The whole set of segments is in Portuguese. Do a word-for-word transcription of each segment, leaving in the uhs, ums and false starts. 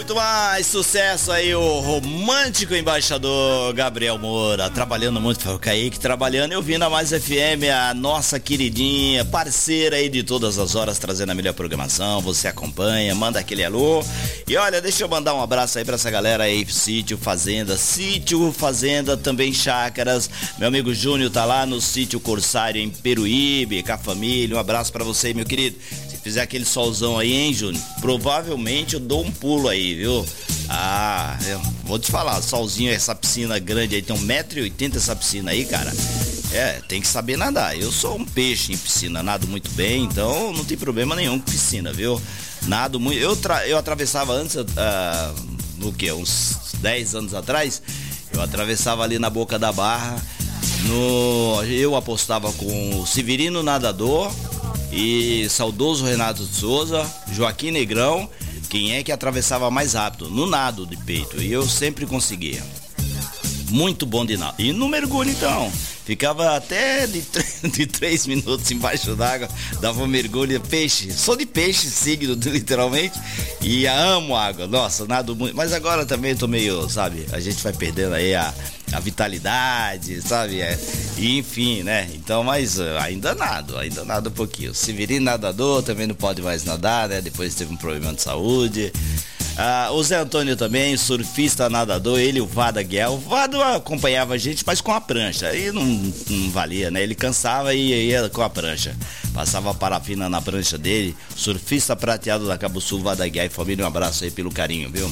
muito mais sucesso aí, o romântico embaixador Gabriel Moura, trabalhando muito, foi o Kaique trabalhando, eu vim na Mais F M, a nossa queridinha, parceira aí de todas as horas, trazendo a melhor programação, você acompanha, manda aquele alô, e olha, deixa eu mandar um abraço aí pra essa galera aí, sítio, fazenda, sítio, fazenda, também chácaras, meu amigo Júnior tá lá no sítio Corsário em Peruíbe, com a família, um abraço pra você, meu querido. Fizer aquele solzão aí, hein, Júnior? Provavelmente eu dou um pulo aí, viu? Ah, eu vou te falar, solzinho, essa piscina grande aí, tem um metro e oitenta essa piscina aí, cara. É, tem que saber nadar. Eu sou um peixe em piscina, nado muito bem, então não tem problema nenhum com piscina, viu? Nado muito. Eu, tra... eu atravessava antes, uh, no que? Uns dez anos atrás, eu atravessava ali na Boca da Barra. No... Eu apostava com o Severino Nadador e saudoso Renato de Souza, Joaquim Negrão, quem é que atravessava mais rápido no nado de peito, e eu sempre conseguia. Muito bom de nado. E no mergulho então, ficava até de, de três minutos embaixo d'água, dava um mergulho, peixe, sou de peixe signo literalmente, e amo água, nossa, nado muito, mas agora também tô meio, sabe, a gente vai perdendo aí a, a vitalidade, sabe, é, e enfim, né, então, mas uh, ainda nado, ainda nado um pouquinho. Severino nadador também não pode mais nadar, né, depois teve um problema de saúde. Ah, o Zé Antônio também, surfista, nadador, ele e o Vada Guiel. O Vada acompanhava a gente, mas com a prancha. Aí não, não valia, né? Ele cansava e ia com a prancha. Passava parafina na prancha dele. Surfista prateado da Cabo Sul, Vada Guiel e família, um abraço aí pelo carinho, viu?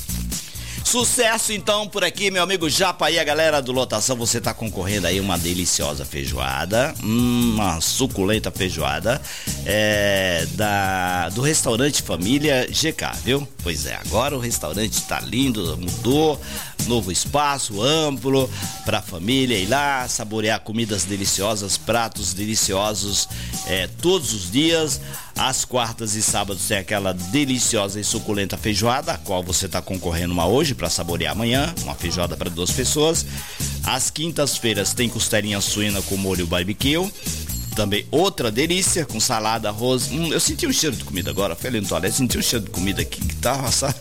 Sucesso então por aqui, meu amigo Japa aí, a galera do Lotação, você tá concorrendo aí uma deliciosa feijoada, hum, uma suculenta feijoada é, da, do restaurante Família G K, viu? Pois é, agora o restaurante tá lindo, mudou, novo espaço amplo pra família ir lá, saborear comidas deliciosas, pratos deliciosos é, todos os dias. Às quartas e sábados tem aquela deliciosa e suculenta feijoada, a qual você está concorrendo uma hoje para saborear amanhã, uma feijoada para duas pessoas. Às quintas-feiras tem costelinha suína com molho barbecue, também outra delícia, com salada, arroz. Hum, eu senti um cheiro de comida agora, fui ali no toalete, senti um cheiro de comida aqui que tava, sabe?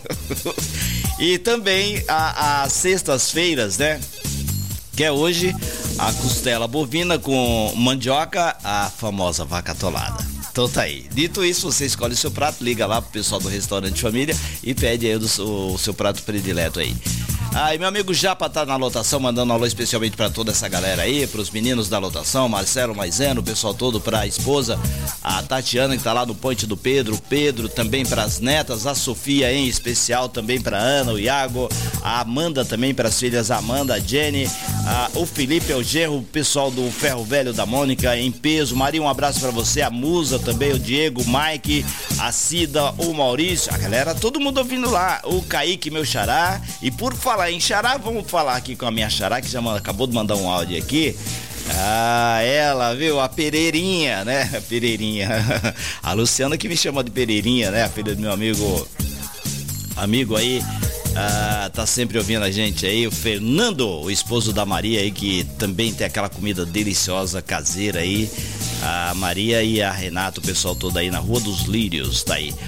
E também às sextas-feiras, né? Que é hoje a costela bovina com mandioca, a famosa vaca atolada. Então tá aí. Dito isso, você escolhe o seu prato, liga lá pro pessoal do restaurante Família e pede aí o, o seu prato predileto aí. Ah, e meu amigo Japa tá na lotação, mandando um alô especialmente pra toda essa galera aí, pros meninos da lotação, Marcelo Maiseno, o pessoal todo, pra esposa, a Tatiana que tá lá no Ponte do Pedro, o Pedro, também pras netas, a Sofia em especial, também pra Ana, o Iago, a Amanda também, pras filhas, a Amanda, a Jenny, a, o Felipe, o Gerro, o pessoal do Ferro Velho da Mônica, em peso, Maria, um abraço pra você, a Musa também, o Diego, o Mike, a Cida, o Maurício, a galera, todo mundo ouvindo lá, o Kaique, meu xará, e por falar em xará, vamos falar aqui com a minha xará, que já acabou de mandar um áudio aqui. Ah, ela, viu? A Pereirinha, né? A Pereirinha. A Luciana que me chama de Pereirinha, né? A filha do meu amigo, amigo aí, ah, tá sempre ouvindo a gente aí. O Fernando, o esposo da Maria aí, que também tem aquela comida deliciosa, caseira aí. A Maria e a Renata, o pessoal todo aí na Rua dos Lírios, tá aí.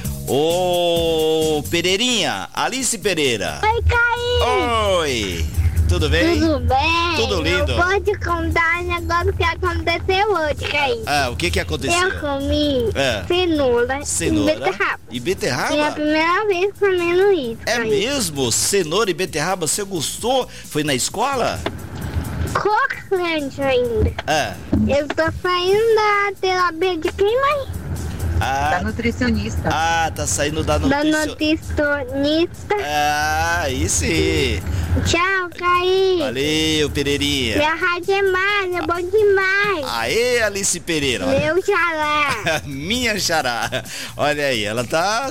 Ô, Pereirinha, Alice Pereira. Oi, Caí. Oi, tudo bem? Tudo bem? Tudo lindo. Eu vou te contar um negócio que aconteceu hoje, Caí. Ah, o que que aconteceu? Eu comi é. cenoura, cenoura e beterraba. E beterraba? É a primeira vez comendo isso, É Caí. mesmo? Cenoura e beterraba, você gostou? Foi na escola? Crocante ainda. É. Eu tô saindo da terapia de quem, mãe? Ah, Da nutricionista. ah, tá saindo da Da nutricionista. nutricionista. Ah, aí sim. Tchau, Caí. Valeu, Pereirinha. Minha rádio é mais, é bom demais. Aê, Alice Pereira. Olha. Meu xará. Minha xará. Olha aí, ela tá